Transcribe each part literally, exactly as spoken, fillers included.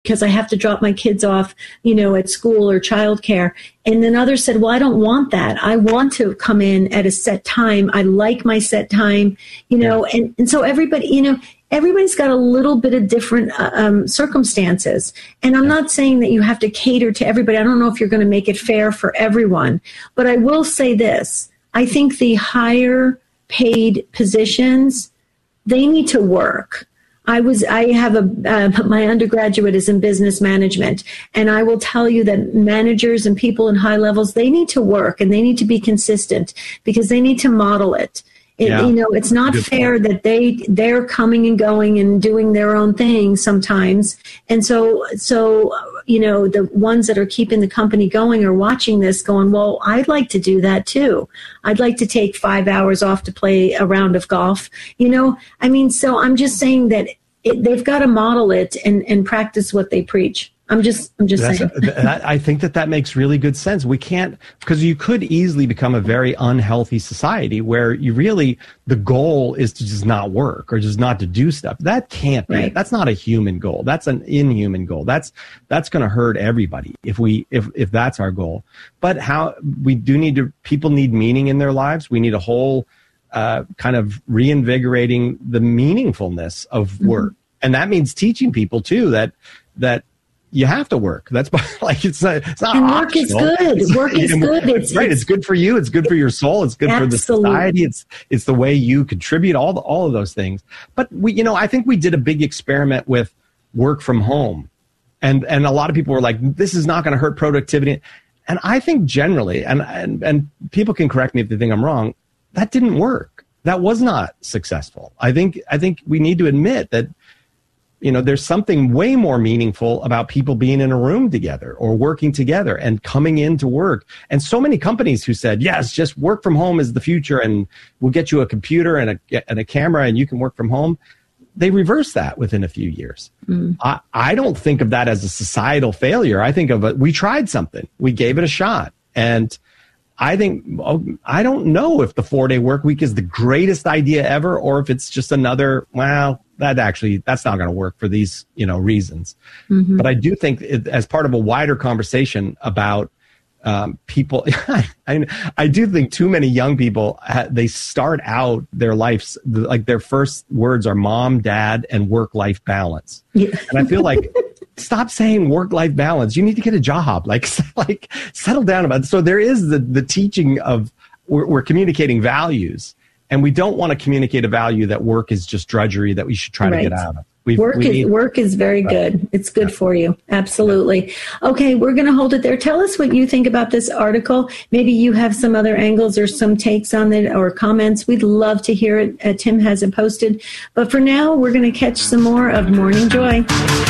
because I have to drop my kids off, you know, at school or childcare. And then others said, well, I don't want that. I want to come in at a set time. I like my set time, you know, yeah. and, and so everybody, you know, everybody's got a little bit of different uh, um, circumstances. And I'm not saying that you have to cater to everybody. I don't know if you're going to make it fair for everyone, but I will say this. I think the higher paid positions, they need to work. I was, I have a, uh, my undergraduate is in business management, and I will tell you that managers and people in high levels, they need to work and they need to be consistent because they need to model it. It, yeah. You know, it's not Good fair point. that they they're coming and going and doing their own thing sometimes. And so, so you know, the ones that are keeping the company going are watching this going, well, I'd like to do that too. I'd like to take five hours off to play a round of golf. You know, I mean, so I'm just saying that it, they've got to model it and, and practice what they preach. I'm just, I'm just That's, saying. that, I think that that makes really good sense. We can't, because you could easily become a very unhealthy society where you really, the goal is to just not work or just not to do stuff. That can't be. Right. That's not a human goal. That's an inhuman goal. That's, that's going to hurt everybody if we, if, if that's our goal. But how, we do need to, people need meaning in their lives. We need a whole uh, kind of reinvigorating the meaningfulness of work. Mm-hmm. And that means teaching people too that, that, you have to work. That's like, it's not, it's not and work optional. is good. It's, work is good. It's right. It's, it's good for you. It's good for your soul. It's good absolutely. for the society. It's, it's the way you contribute, all the, all of those things. But we, you know, I think we did a big experiment with work from home, and, and a lot of people were like, this is not going to hurt productivity. And I think generally, and, and, and people can correct me if they think I'm wrong, that didn't work. That was not successful. I think, I think we need to admit that, you know, there's something way more meaningful about people being in a room together or working together and coming into work. And so many companies who said, yes, just work from home is the future and we'll get you a computer and a, and a camera and you can work from home. They reversed that within a few years. Mm. I, I don't think of that as a societal failure. I think of it, we tried something. We gave it a shot. And I think, I don't know if the four-day work week is the greatest idea ever or if it's just another, well, that actually, that's not going to work for these, you know, reasons. Mm-hmm. But I do think it, as part of a wider conversation about um, people, I, I do think too many young people, they start out their lives, like their first words are mom, dad, and work-life balance. Yeah. And I feel like, stop saying work-life balance. You need to get a job, like, like settle down about it. So there is the, the teaching of, we're, we're communicating values. And we don't want to communicate a value that work is just drudgery that we should try right. to get out of. We've, work we is need, work is very right. good. It's good yeah. for you. Absolutely. Yeah. Okay, we're going to hold it there. Tell us what you think about this article. Maybe you have some other angles or some takes on it or comments. We'd love to hear it. Uh, Tim has it posted. But for now, we're going to catch some more of Morning Joy.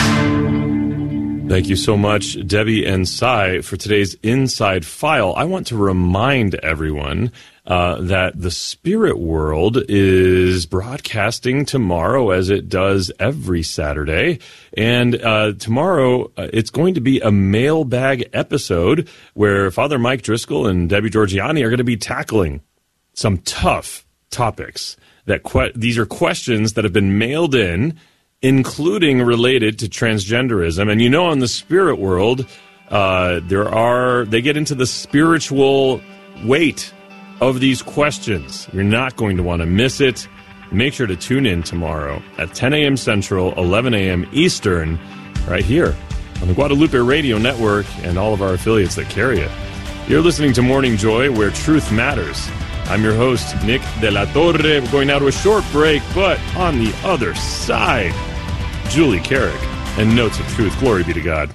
Thank you so much, Debbie and Cy, for today's Inside File. I want to remind everyone uh, that the Spirit World is broadcasting tomorrow, as it does every Saturday. And uh, tomorrow, uh, it's going to be a mailbag episode where Father Mike Driscoll and Debbie Georgiani are going to be tackling some tough topics. That que- These are questions that have been mailed in, including related to transgenderism. And you know, in the Spirit World, uh, there are, they get into the spiritual weight of these questions. You're not going to want to miss it. Make sure to tune in tomorrow at ten a.m. Central, eleven a.m. Eastern, right here on the Guadalupe Radio Network and all of our affiliates that carry it. You're listening to Morning Joy, where truth matters. I'm your host, Nick De La Torre. We're going now to a short break, but on the other side, Julie Carrick and Notes of Truth. Glory be to God.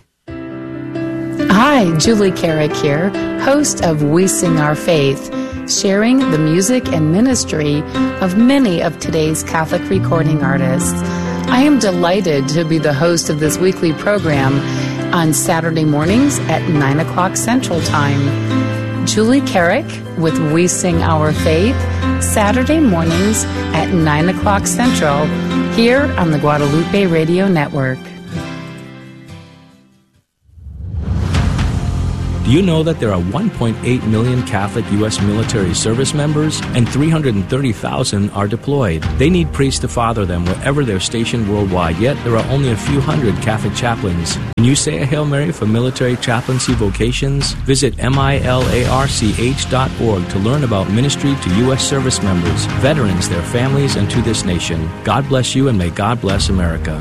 Hi, Julie Carrick here, host of We Sing Our Faith, sharing the music and ministry of many of today's Catholic recording artists. I am delighted to be the host of this weekly program on Saturday mornings at nine o'clock Central Time. Julie Carrick with We Sing Our Faith, Saturday mornings at nine o'clock Central, here on the Guadalupe Radio Network. Do you know that there are one point eight million Catholic U S military service members and three hundred thirty thousand are deployed? They need priests to father them wherever they're stationed worldwide, yet there are only a few hundred Catholic chaplains. Can you say a Hail Mary for military chaplaincy vocations? Visit milarch dot org to learn about ministry to U S service members, veterans, their families, and to this nation. God bless you, and may God bless America.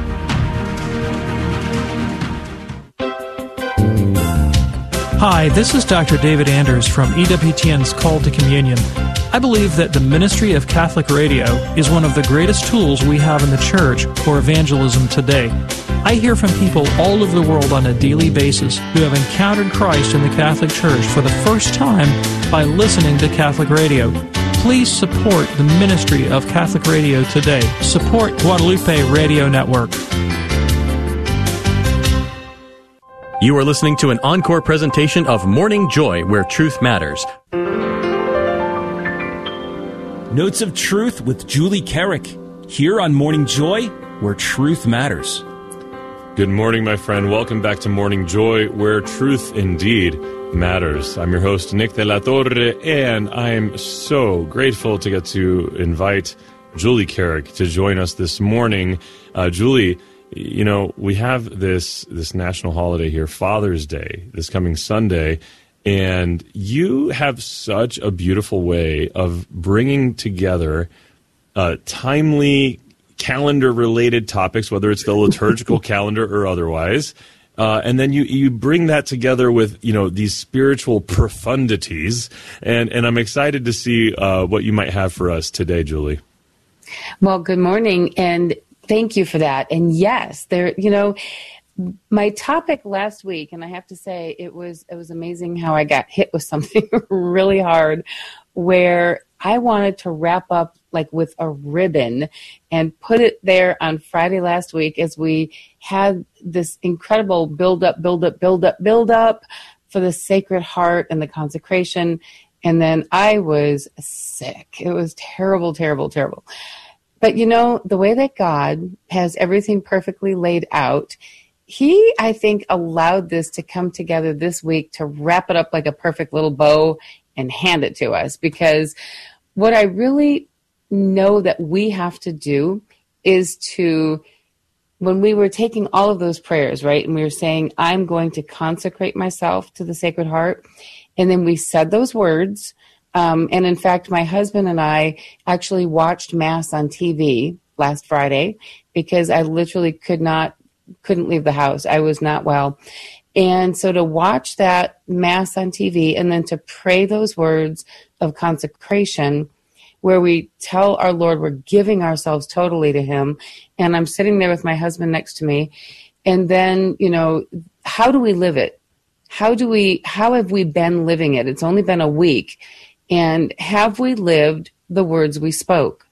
Hi, this is Doctor David Anders from E W T N's Call to Communion. I believe that the ministry of Catholic radio is one of the greatest tools we have in the church for evangelism today. I hear from people all over the world on a daily basis who have encountered Christ in the Catholic Church for the first time by listening to Catholic radio. Please support the ministry of Catholic radio today. Support Guadalupe Radio Network. You are listening to an encore presentation of Morning Joy, where truth matters. Notes of Truth with Julie Carrick, here on Morning Joy, where truth matters. Good morning, my friend. Welcome back to Morning Joy, where truth indeed matters. I'm your host, Nick de la Torre, and I'm so grateful to get to invite Julie Carrick to join us this morning. Uh, Julie, you know, we have this this national holiday here, Father's Day, this coming Sunday, and you have such a beautiful way of bringing together uh, timely calendar-related topics, whether it's the liturgical calendar or otherwise, uh, and then you you bring that together with, you know, these spiritual profundities, and, and I'm excited to see uh, what you might have for us today, Julie. Well, good morning, and thank you for that. And yes, there, you know, my topic last week, and I have to say it was it was amazing how I got hit with something really hard, where I wanted to wrap up like with a ribbon and put it there on Friday last week as we had this incredible build up, build up, build up, build up for the Sacred Heart and the consecration. And then I was sick. It was terrible, terrible, terrible. But, you know, the way that God has everything perfectly laid out, he, I think, allowed this to come together this week to wrap it up like a perfect little bow and hand it to us. Because what I really know that we have to do is to, when we were taking all of those prayers, right, and we were saying, I'm going to consecrate myself to the Sacred Heart, and then we said those words. Um, and in fact, my husband and I actually watched Mass on T V last Friday because I literally could not, couldn't leave the house. I was not well. And so to watch that Mass on T V and then to pray those words of consecration where we tell our Lord we're giving ourselves totally to him. And I'm sitting there with my husband next to me. And then, you know, how do we live it? How do we, how have we been living it? It's only been a week. And have we lived the words we spoke?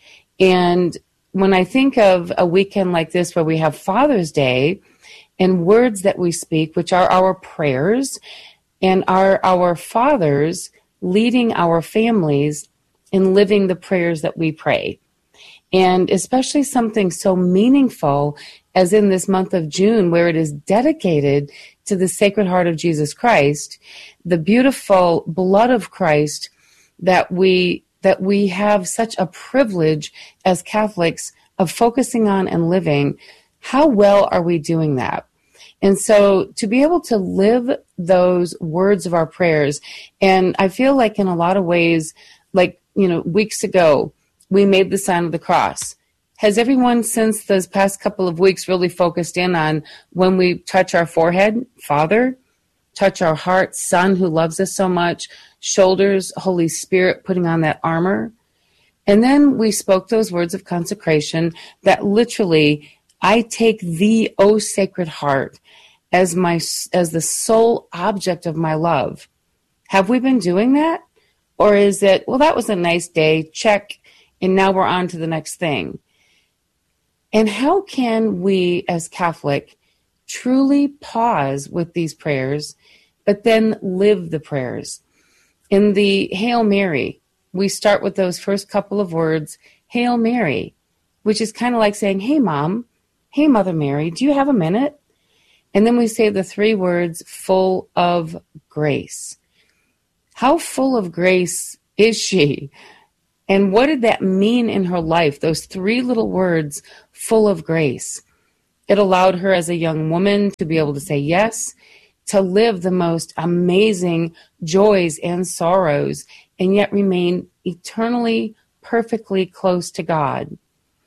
And when I think of a weekend like this where we have Father's Day and words that we speak, which are our prayers, and are our fathers leading our families in living the prayers that we pray. And especially something so meaningful as in this month of June, where it is dedicated to the Sacred Heart of Jesus Christ, the beautiful blood of Christ that we that we have such a privilege as Catholics of focusing on and living. How well are we doing that? And so to be able to live those words of our prayers, and I feel like in a lot of ways, like, you know, weeks ago, we made the sign of the cross. Has everyone since those past couple of weeks really focused in on when we touch our forehead, Father, touch our heart, Son who loves us so much, shoulders, Holy Spirit, putting on that armor? And then we spoke those words of consecration that literally, I take thee, O Sacred Heart, as my as the sole object of my love. Have we been doing that? Or is it, well, that was a nice day, check, and now we're on to the next thing? And how can we, as Catholic, truly pause with these prayers, but then live the prayers? In the Hail Mary, we start with those first couple of words, Hail Mary, which is kind of like saying, hey, Mom, hey, Mother Mary, do you have a minute? And then we say the three words, full of grace. How full of grace is she? And what did that mean in her life? Those three little words, full of grace. It allowed her as a young woman to be able to say yes, to live the most amazing joys and sorrows, and yet remain eternally, perfectly close to God.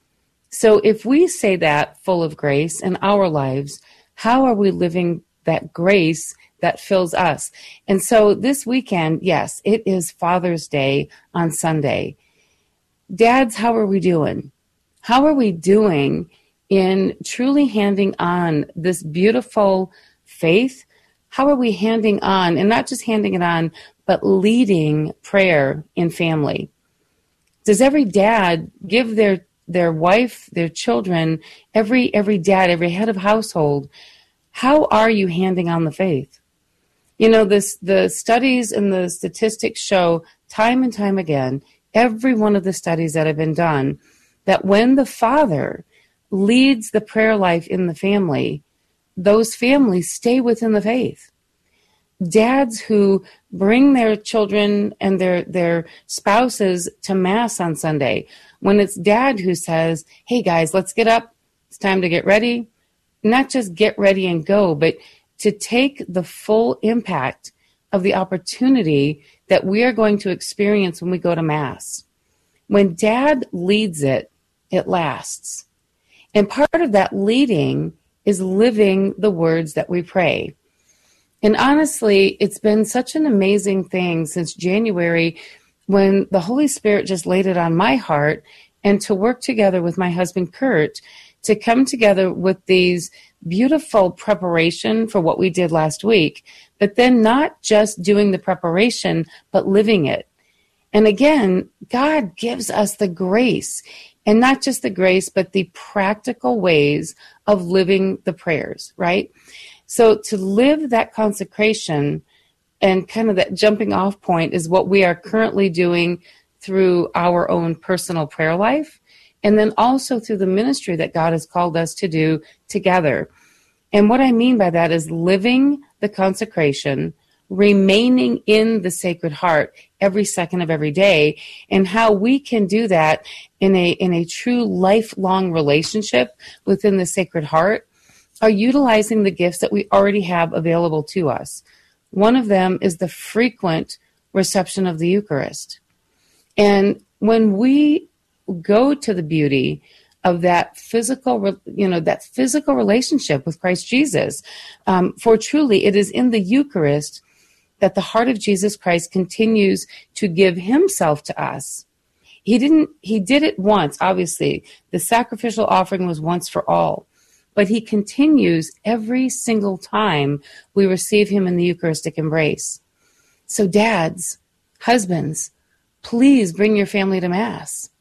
So if we say that, full of grace, in our lives, how are we living that grace that fills us? And so this weekend, yes, it is Father's Day on Sunday. Dads, how are we doing? How are we doing in truly handing on this beautiful faith? How are we handing on, and not just handing it on, but leading prayer in family? Does every dad give their their wife, their children, every every dad, every head of household, how are you handing on the faith? You know, this the studies and the statistics show time and time again, every one of the studies that have been done, that when the father leads the prayer life in the family, those families stay within the faith. Dads who bring their children and their, their spouses to Mass on Sunday, when it's dad who says, hey guys, let's get up, it's time to get ready, not just get ready and go, but to take the full impact of the opportunity that we are going to experience when we go to Mass. When dad leads it, it lasts. And part of that leading is living the words that we pray. And honestly, it's been such an amazing thing since January when the Holy Spirit just laid it on my heart, and to work together with my husband, Kurt, to come together with these beautiful preparation for what we did last week, but then not just doing the preparation, but living it. And again, God gives us the grace, and not just the grace, but the practical ways of living the prayers, right? So to live that consecration and kind of that jumping off point is what we are currently doing through our own personal prayer life, and then also through the ministry that God has called us to do together. And what I mean by that is living the consecration, remaining in the Sacred Heart every second of every day, and how we can do that in a in a true lifelong relationship within the Sacred Heart are utilizing the gifts that we already have available to us. One of them is the frequent reception of the Eucharist. And when we go to the beauty of that physical, you know, that physical relationship with Christ Jesus, um, for truly it is in the Eucharist that the heart of Jesus Christ continues to give himself to us. He didn't, he did it once, obviously. The sacrificial offering was once for all. But he continues every single time we receive him in the Eucharistic embrace. So dads, husbands, please bring your family to Mass.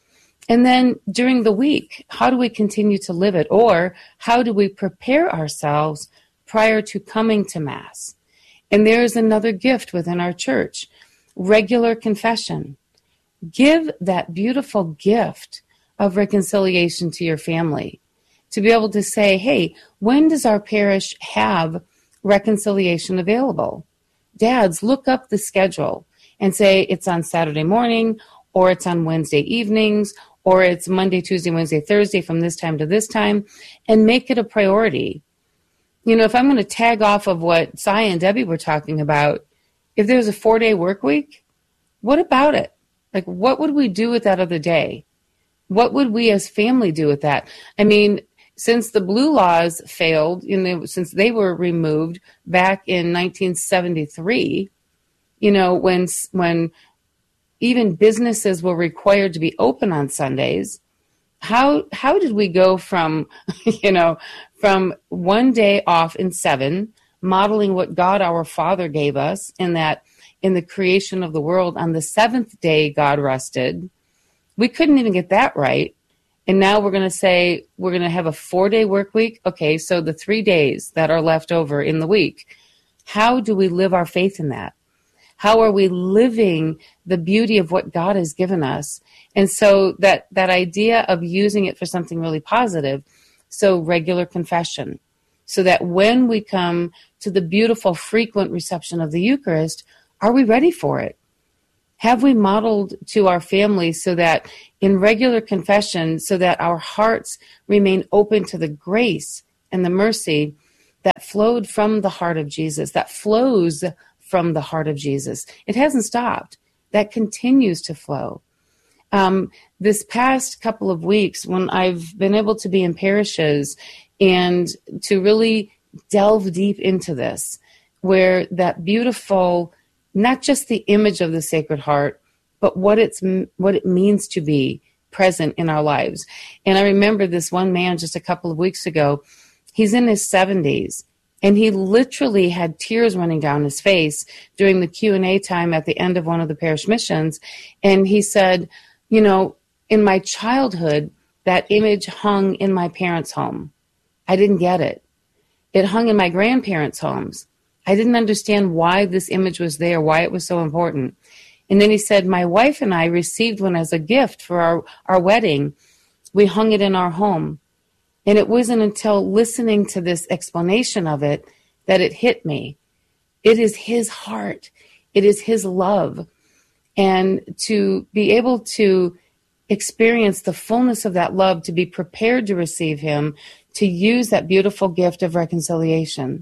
And then during the week, how do we continue to live it? Or how do we prepare ourselves prior to coming to Mass? And there is another gift within our church, regular confession. Give that beautiful gift of reconciliation to your family. To be able to say, hey, when does our parish have reconciliation available? Dads, look up the schedule and say it's on Saturday morning, or it's on Wednesday evenings, or it's Monday, Tuesday, Wednesday, Thursday from this time to this time, and make it a priority. You know, if I'm going to tag off of what Cy and Debbie were talking about, if there's a four-day work week, what about it? Like, what would we do with that other day? What would we as family do with that? I mean, since the blue laws failed, you know, since they were removed back in nineteen seventy-three, you know, when when even businesses were required to be open on Sundays, how how did we go from, you know, from one day off in seven, modeling what God our Father gave us in that in the creation of the world, on the seventh day God rested. We couldn't even get that right. And now we're going to say we're going to have a four-day work week. Okay, so the three days that are left over in the week, how do we live our faith in that? How are we living the beauty of what God has given us? And so that, that idea of using it for something really positive, so regular confession, so that when we come to the beautiful, frequent reception of the Eucharist, are we ready for it? Have we modeled to our families so that in regular confession, so that our hearts remain open to the grace and the mercy that flowed from the heart of Jesus, that flows from the heart of Jesus? It hasn't stopped. That continues to flow. Um, this past couple of weeks, when I've been able to be in parishes and to really delve deep into this, where that beautiful, not just the image of the Sacred Heart, but what it's what it means to be present in our lives. And I remember this one man just a couple of weeks ago. He's in his seventies, and he literally had tears running down his face during the Q and A time at the end of one of the parish missions. And he said, you know, in my childhood, that image hung in my parents' home. I didn't get it. It hung in my grandparents' homes. I didn't understand why this image was there, why it was so important. And then he said, my wife and I received one as a gift for our, our wedding. We hung it in our home. And it wasn't until listening to this explanation of it that it hit me. It is his heart. It is his love. And to be able to experience the fullness of that love, to be prepared to receive him, to use that beautiful gift of reconciliation.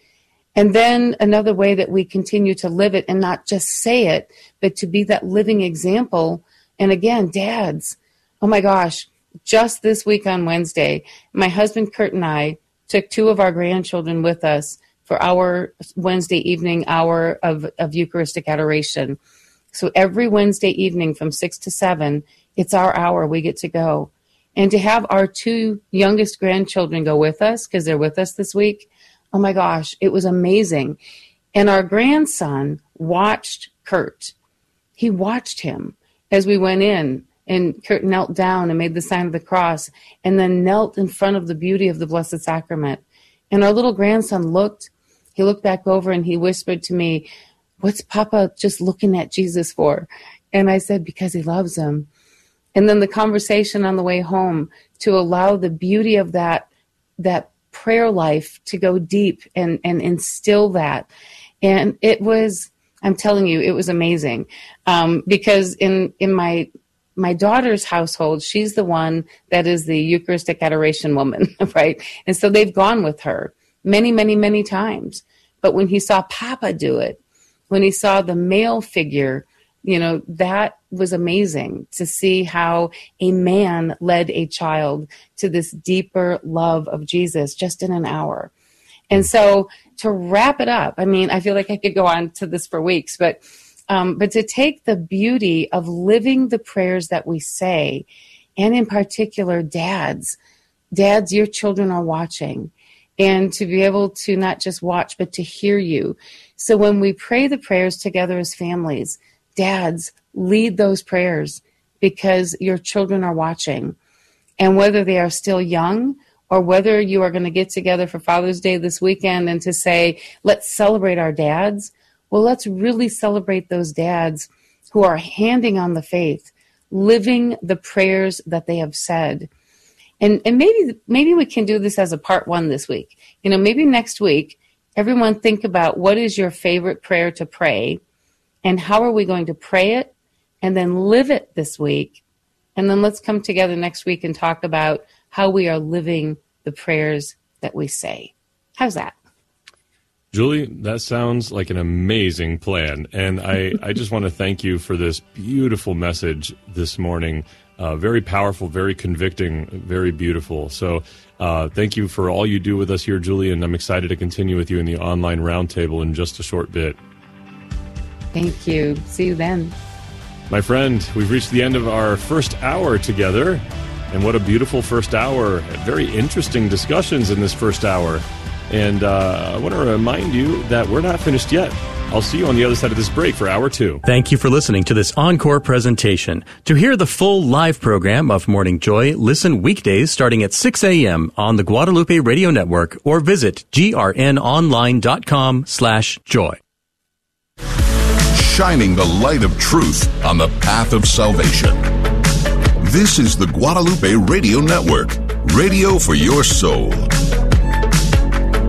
And then another way that we continue to live it, and not just say it, but to be that living example. And again, dads, oh my gosh, just this week on Wednesday, my husband Kurt and I took two of our grandchildren with us for our Wednesday evening hour of, of Eucharistic adoration. So every Wednesday evening from six to seven, it's our hour. We get to go. And to have our two youngest grandchildren go with us, because they're with us this week, oh my gosh, it was amazing. And our grandson watched Kurt. He watched him as we went in, and Kurt knelt down and made the sign of the cross, and then knelt in front of the beauty of the Blessed Sacrament. And our little grandson looked, he looked back over and he whispered to me, what's Papa just looking at Jesus for? And I said, because he loves him. And then the conversation on the way home, to allow the beauty of that, that prayer life to go deep and, and instill that. And it was, I'm telling you, it was amazing. Um, because in, in my, my daughter's household, she's the one that is the Eucharistic adoration woman, right? And so they've gone with her many, many, many times. But when he saw Papa do it, when he saw the male figure, you know, that was amazing to see how a man led a child to this deeper love of Jesus just in an hour. And so to wrap it up, I mean, I feel like I could go on to this for weeks, but um, but to take the beauty of living the prayers that we say, and in particular, dads, dads, your children are watching, and to be able to not just watch, but to hear you. So when we pray the prayers together as families, dads, lead those prayers, because your children are watching. And whether they are still young, or whether you are going to get together for Father's Day this weekend and to say, let's celebrate our dads, well, let's really celebrate those dads who are handing on the faith, living the prayers that they have said. And and maybe maybe we can do this as a part one this week. You know, maybe next week, everyone think about, what is your favorite prayer to pray, and how are we going to pray it, and then live it this week. And then let's come together next week and talk about how we are living the prayers that we say. How's that? Julie, that sounds like an amazing plan. And I, I just want to thank you for this beautiful message this morning. Uh, very powerful, very convicting, very beautiful. So uh, thank you for all you do with us here, Julie, and I'm excited to continue with you in the online roundtable in just a short bit. Thank you. See you then. My friend, we've reached the end of our first hour together. And what a beautiful first hour. Very interesting discussions in this first hour. And uh, I want to remind you that we're not finished yet. I'll see you on the other side of this break for hour two. Thank you for listening to this encore presentation. To hear the full live program of Morning Joy, listen weekdays starting at six a.m. on the Guadalupe Radio Network, or visit grnonline.com slash joy. Shining the light of truth on the path of salvation. This is the Guadalupe Radio Network, radio for your soul.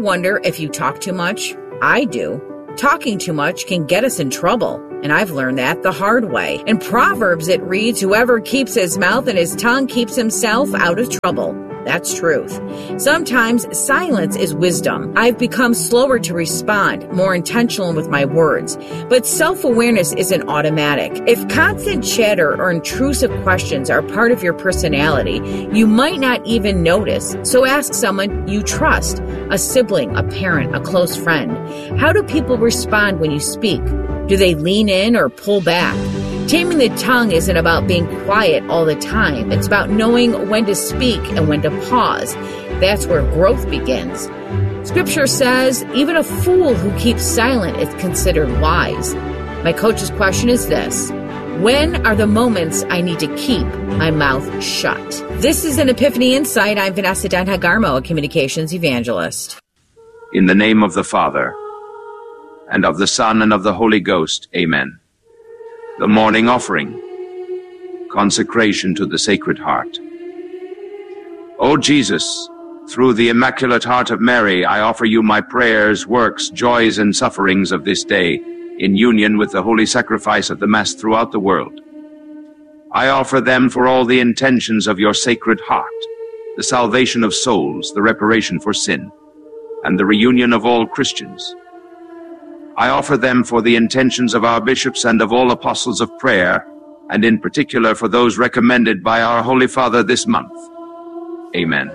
wonder if you talk too much? I do. Talking too much can get us in trouble, and I've learned that the hard way. In Proverbs, it reads, "Whoever keeps his mouth and his tongue keeps himself out of trouble." That's truth. Sometimes silence is wisdom. I've become slower to respond, more intentional with my words. But self-awareness isn't automatic. If constant chatter or intrusive questions are part of your personality, you might not even notice. So ask someone you trust, a sibling, a parent, a close friend. How do people respond when you speak? Do they lean in or pull back? Taming the tongue isn't about being quiet all the time. It's about knowing when to speak and when to pause. That's where growth begins. Scripture says, even a fool who keeps silent is considered wise. My coach's question is this: when are the moments I need to keep my mouth shut? This is an Epiphany Insight. I'm Vanessa Denha-Garmo, a communications evangelist. In the name of the Father, and of the Son, and of the Holy Ghost, amen. The morning offering, consecration to the Sacred Heart. O Jesus, through the Immaculate Heart of Mary, I offer you my prayers, works, joys, and sufferings of this day, in union with the holy sacrifice of the Mass throughout the world. I offer them for all the intentions of your Sacred Heart, the salvation of souls, the reparation for sin, and the reunion of all Christians. I offer them for the intentions of our bishops and of all apostles of prayer, and in particular for those recommended by our Holy Father this month. Amen.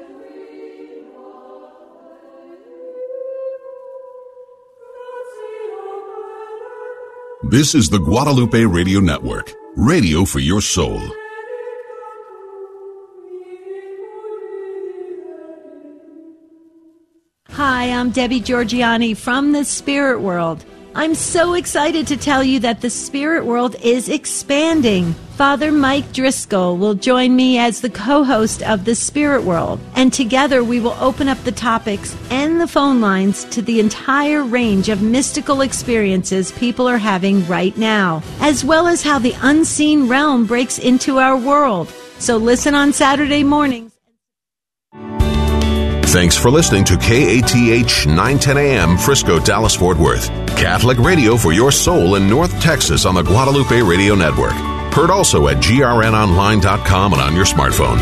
This is the Guadalupe Radio Network, radio for your soul. Hi, I'm Debbie Georgiani from the Spirit World. I'm so excited to tell you that the Spirit World is expanding. Father Mike Driscoll will join me as the co-host of the Spirit World, and together we will open up the topics and the phone lines to the entire range of mystical experiences people are having right now, as well as how the unseen realm breaks into our world. So listen on Saturday mornings. Thanks for listening to K A T H nine ten A M Frisco, Dallas, Fort Worth. Catholic radio for your soul in North Texas on the Guadalupe Radio Network. Heard also at G R N online dot com and on your smartphone.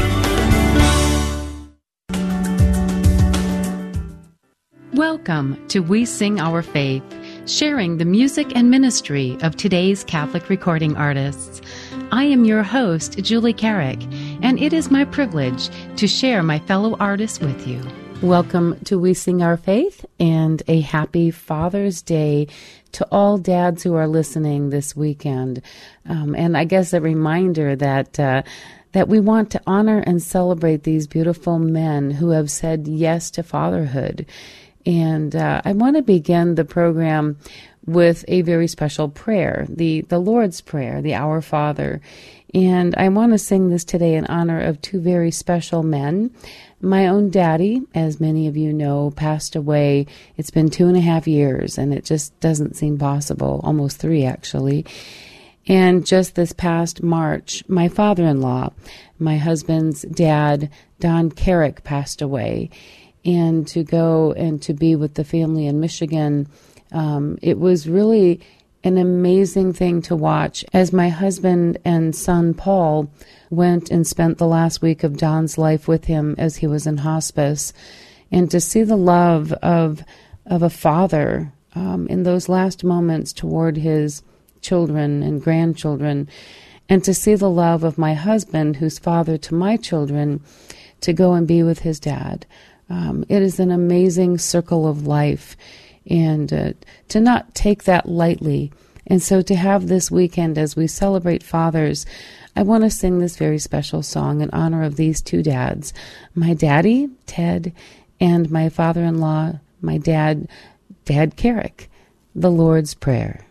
Welcome to We Sing Our Faith, sharing the music and ministry of today's Catholic recording artists. I am your host, Julie Carrick, and it is my privilege to share my fellow artists with you. Welcome to We Sing Our Faith, and a happy Father's Day to all dads who are listening this weekend. Um, and I guess a reminder that uh, that we want to honor and celebrate these beautiful men who have said yes to fatherhood. And uh, I want to begin the program with a very special prayer, the, the Lord's Prayer, the Our Father. And I want to sing this today in honor of two very special men. My own daddy, as many of you know, passed away. It's been two and a half years, and it just doesn't seem possible, almost three actually. And just this past March, my father-in-law, my husband's dad, Don Carrick, passed away. And to go and to be with the family in Michigan, um, it was really an amazing thing to watch as my husband and son Paul went and spent the last week of Don's life with him as he was in hospice, and to see the love of of a father um, in those last moments toward his children and grandchildren, and to see the love of my husband, who's father to my children, to go and be with his dad. Um, it is an amazing circle of life, and uh, to not take that lightly. And so to have this weekend as we celebrate fathers, I want to sing this very special song in honor of these two dads, my daddy, Ted, and my father-in-law, my dad, Dad Carrick, the Lord's Prayer.